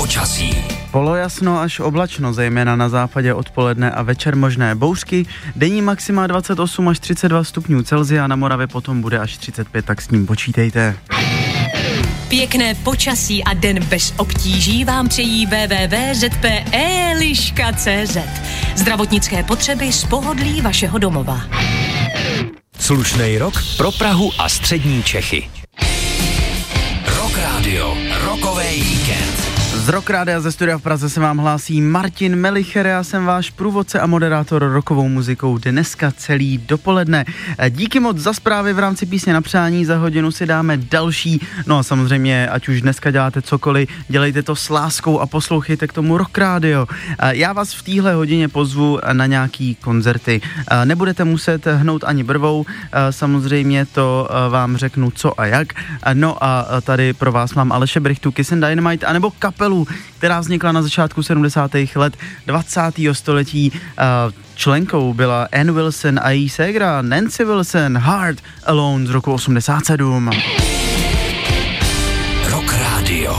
počasí. Polojasno až oblačno, zejména na západě odpoledne a večer možné bouřky. Denní maxima 28 až 32 stupňů Celsia, na Moravě potom bude až 35, tak s ním počítejte. Pěkné počasí a den bez obtíží vám přejí www.zpe.liška.cz. Zdravotnické potřeby z pohodlí vašeho domova. Slušnej rok pro Prahu a střední Čechy. Rock Radio, rokový víkend. Z Rock Rádia ze studia v Praze se vám hlásí Martin Melicher, já jsem váš průvodce a moderátor rockovou muzikou dneska celý dopoledne. Díky moc za zprávy v rámci písně na přání, za hodinu si dáme další, no a samozřejmě, ať už dneska děláte cokoliv, dělejte to s láskou a poslouchejte k tomu Rock Radio. Já vás v téhle hodině pozvu na nějaký koncerty. Nebudete muset hnout ani brvou, samozřejmě to vám řeknu co a jak. No a tady pro vás mám Aleše Brychtu, Kiss and Dynamite, anebo kapelu, která vznikla na začátku 70. let 20. století. Členkou byla Ann Wilson a její ségra Nancy Wilson, Heart Alone z roku 87.